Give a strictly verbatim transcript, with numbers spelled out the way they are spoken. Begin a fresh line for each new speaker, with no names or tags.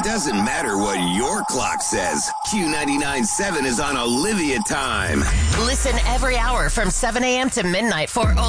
doesn't matter what your clock says. Q ninety-nine point seven is on Olivia time.
Listen every hour from seven a.m. to midnight for